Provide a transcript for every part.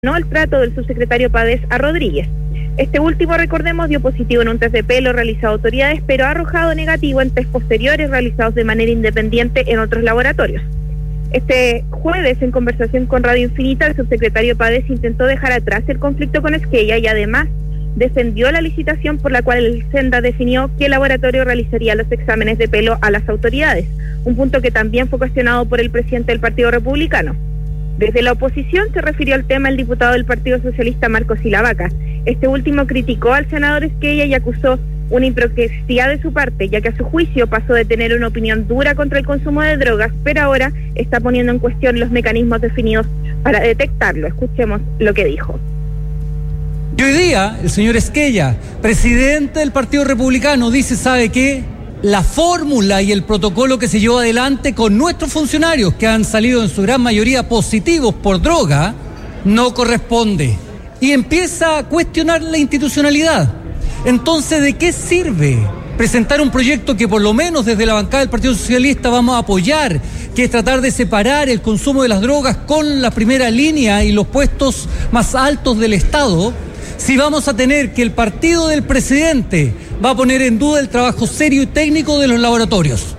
no el trato del subsecretario Pavés a Rodríguez. Este último, recordemos, dio positivo en un test de pelo realizado a autoridades, pero ha arrojado negativo en test posteriores realizados de manera independiente en otros laboratorios. Este jueves, en conversación con Radio Infinita, el subsecretario Pavés intentó dejar atrás el conflicto con Esquella y además defendió la licitación por la cual el Senda definió que el laboratorio realizaría los exámenes de pelo a las autoridades, un punto que también fue cuestionado por el presidente del Partido Republicano. Desde la oposición se refirió al tema el diputado del Partido Socialista Marcos Silavaca. Este último criticó al senador Esquella y acusó una hipocresía de su parte, ya que a su juicio pasó de tener una opinión dura contra el consumo de drogas, pero ahora está poniendo en cuestión los mecanismos definidos para detectarlo. Escuchemos lo que dijo. Y hoy día, el señor Esquella, presidente del Partido Republicano, dice, ¿sabe qué? La fórmula y el protocolo que se llevó adelante con nuestros funcionarios, que han salido en su gran mayoría positivos por droga, no corresponde. Y empieza a cuestionar la institucionalidad. Entonces, ¿de qué sirve presentar un proyecto que por lo menos desde la bancada del Partido Socialista vamos a apoyar, que es tratar de separar el consumo de las drogas con la primera línea y los puestos más altos del Estado, si vamos a tener que el partido del presidente va a poner en duda el trabajo serio y técnico de los laboratorios?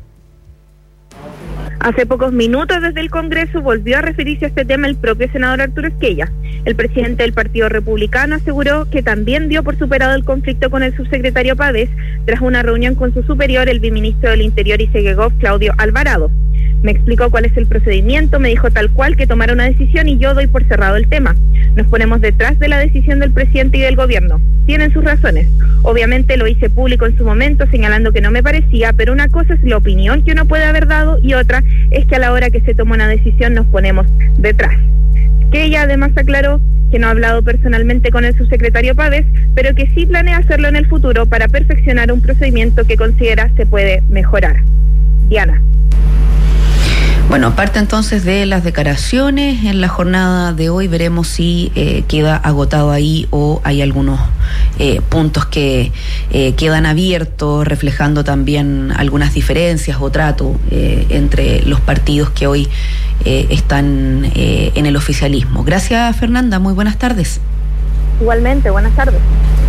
Hace pocos minutos desde el Congreso volvió a referirse a este tema el propio senador Arturo Esquella. El presidente del Partido Republicano aseguró que también dio por superado el conflicto con el subsecretario Pavés tras una reunión con su superior, el viceministro del Interior y Segegov, Claudio Alvarado. Me explicó cuál es el procedimiento, me dijo tal cual que tomara una decisión y yo doy por cerrado el tema. Nos ponemos detrás de la decisión del presidente y del gobierno. Tienen sus razones. Obviamente lo hice público en su momento señalando que no me parecía, pero una cosa es la opinión que uno puede haber dado y otra es que a la hora que se toma una decisión nos ponemos detrás. Que ella además aclaró que no ha hablado personalmente con el subsecretario Pavés, pero que sí planea hacerlo en el futuro para perfeccionar un procedimiento que considera se puede mejorar. Diana. Bueno, parte entonces de las declaraciones en la jornada de hoy. Veremos si queda agotado ahí o hay algunos puntos que quedan abiertos, reflejando también algunas diferencias o trato entre los partidos que hoy están en el oficialismo. Gracias, Fernanda. Muy buenas tardes. Igualmente, buenas tardes.